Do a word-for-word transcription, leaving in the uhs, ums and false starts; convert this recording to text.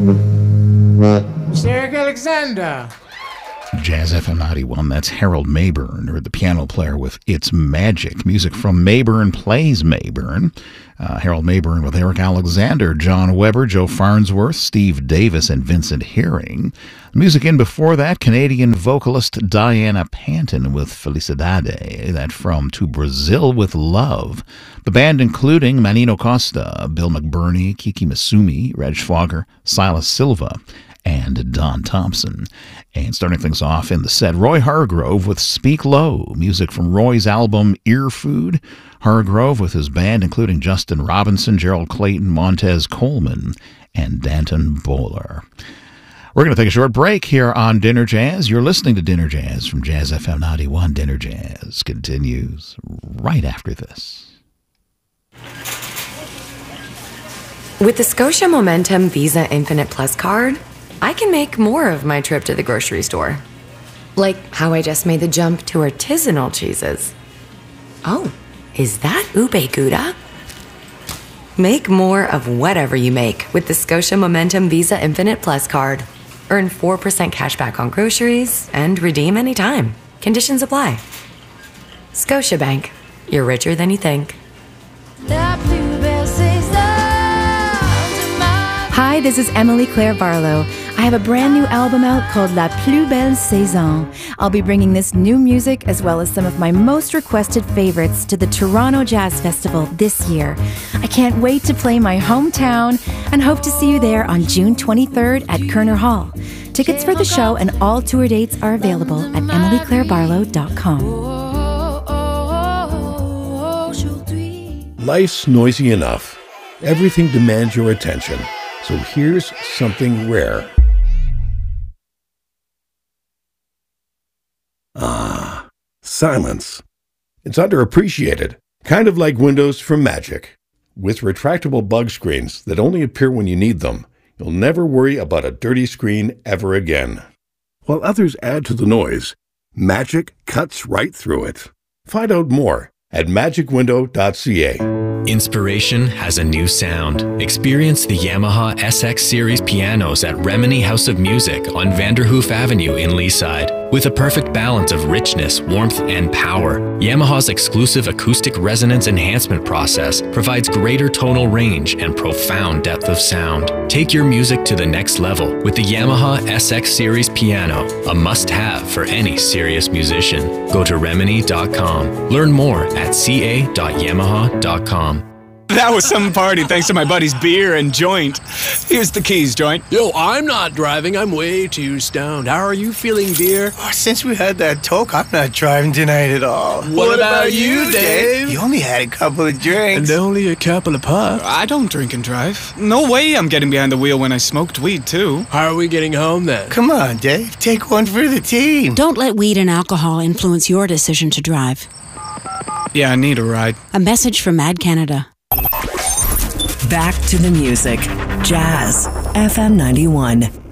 Mister Eric Alexander. Jazz F M ninety-one, that's Harold Mayburn, or the piano player with It's Magic. Music from Mayburn Plays Mayburn. Uh, Harold Mayburn with Eric Alexander, John Weber, Joe Farnsworth, Steve Davis, and Vincent Herring. Music in before that, Canadian vocalist Diana Panton with Felicidade. That from To Brazil with Love. The band including Manino Costa, Bill McBurney, Kiki Masumi, Reg Fogger, Silas Silva, and Don Thompson. And starting things off in the set, Roy Hargrove with Speak Low, music from Roy's album Ear Food. Hargrove with his band, including Justin Robinson, Gerald Clayton, Montez Coleman, and Danton Bowler. We're going to take a short break here on Dinner Jazz. You're listening to Dinner Jazz from Jazz F M ninety-one. Dinner Jazz continues right after this. With the Scotia Momentum Visa Infinite Plus card, I can make more of my trip to the grocery store. Like how I just made the jump to artisanal cheeses. Oh, is that ube gouda? Make more of whatever you make with the Scotia Momentum Visa Infinite Plus card. Earn four percent cash back on groceries and redeem anytime. Conditions apply. Scotiabank. You're richer than you think. Hi, this is Emily Claire Barlow. I have a brand new album out called La Plus Belle Saison. I'll be bringing this new music as well as some of my most requested favorites to the Toronto Jazz Festival this year. I can't wait to play my hometown and hope to see you there on June twenty-third at Kerner Hall. Tickets for the show and all tour dates are available at emily claire barlow dot com. Life's noisy enough. Everything demands your attention. So here's something rare. Ah, silence. It's underappreciated, kind of like Windows from Magic. With retractable bug screens that only appear when you need them, you'll never worry about a dirty screen ever again. While others add to the noise, Magic cuts right through it. Find out more at magic window dot c a. Inspiration has a new sound. Experience the Yamaha S X Series pianos at Remini House of Music on Vanderhoof Avenue in Leaside. With a perfect balance of richness, warmth, and power, Yamaha's exclusive acoustic resonance enhancement process provides greater tonal range and profound depth of sound. Take your music to the next level with the Yamaha S X Series piano, a must-have for any serious musician. Go to remini dot com. Learn more at c a dot yamaha dot com. That was some party thanks to my buddy's beer and joint. Here's the keys, joint. Yo, I'm not driving. I'm way too stoned. How are you feeling, dear? Oh, since we had that talk, I'm not driving tonight at all. What, what about, about you, Dave? You only had a couple of drinks. And only a couple of puffs. I don't drink and drive. No way I'm getting behind the wheel when I smoked weed, too. How are we getting home, then? Come on, Dave. Take one for the team. Don't let weed and alcohol influence your decision to drive. Yeah, I need a ride. A message from Mad Canada. Back to the music. Jazz F M ninety-one.